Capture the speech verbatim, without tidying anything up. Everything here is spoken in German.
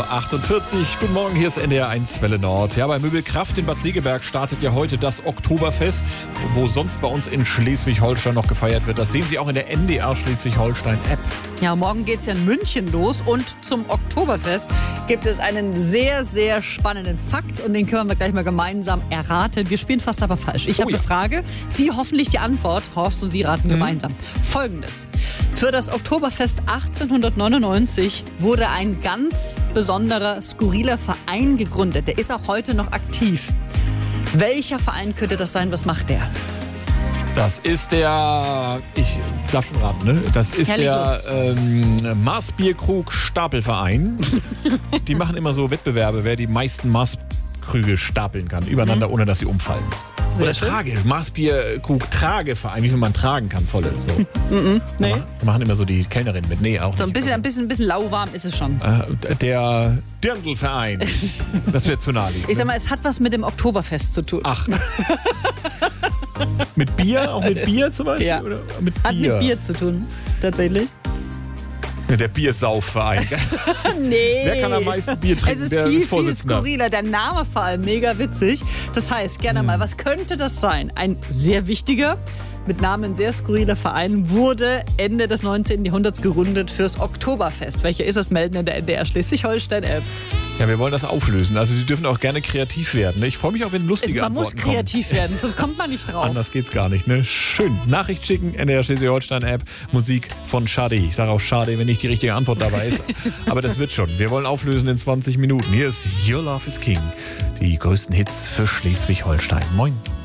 Uhr achtundvierzig. Guten Morgen, hier ist N D R eins Welle Nord. Ja, bei Möbelkraft in Bad Segeberg startet ja heute das Oktoberfest, wo sonst bei uns in Schleswig-Holstein noch gefeiert wird. Das sehen Sie auch in der N D R Schleswig-Holstein-App. Ja, morgen geht's ja in München los und zum Oktoberfest gibt es einen sehr, sehr spannenden Fakt und den können wir gleich mal gemeinsam erraten. Wir spielen fast aber falsch. Ich Oh habe ja. eine Frage, Sie hoffentlich die Antwort. Horst und Sie raten Mhm. gemeinsam. Folgendes. Für das Oktoberfest achtzehnhundertneunundneunzig wurde ein ganz besonderer, skurriler Verein gegründet. Der ist auch heute noch aktiv. Welcher Verein könnte das sein? Was macht der? Das ist der, ich darf schon raten, ne? Das ist Herr der ähm, Maßbierkrug Stapelverein. Die machen immer so Wettbewerbe, wer die meisten Maßkrüge stapeln kann, übereinander, Mhm. ohne dass sie umfallen. Sehr Oder schön. Trage, Maßbierkrug Trageverein, wie viel man tragen kann, volle. So. Nee. Da machen immer so die Kellnerin mit. Nee, auch So ein nicht. bisschen, ein bisschen, ein bisschen lauwarm ist es schon. Äh, Der Dirndlverein. Das wird zu nahe liegen. Ich sag mal, es hat was mit dem Oktoberfest zu tun. Ach. Mit Bier? Auch mit Bier zum Beispiel? Ja. Oder mit Bier? Hat mit Bier zu tun, tatsächlich. Der Biersauverein. Nee. Wer kann am meisten Bier trinken? Es ist Der viel, viel Vorsitzende. skurriler. Der Name vor allem mega witzig. Das heißt, gerne mal, was könnte das sein? Ein sehr wichtiger, mit Namen sehr skurriler Verein wurde Ende des neunzehnten Jahrhunderts gegründet fürs Oktoberfest. Welcher ist das? Melden in der N D R Schleswig-Holstein-App. Ja, wir wollen das auflösen. Also Sie dürfen auch gerne kreativ werden. Ich freue mich auch, wenn lustige Man muss Antworten kommen. kreativ werden, sonst kommt man nicht drauf. Anders geht's gar nicht, ne? Schön. Nachricht schicken, N D R Schleswig-Holstein-App, Musik von Schade. Ich sage auch schade, wenn nicht die richtige Antwort dabei ist. Aber das wird schon. Wir wollen auflösen in zwanzig Minuten. Hier ist Your Love is King. Die größten Hits für Schleswig-Holstein. Moin.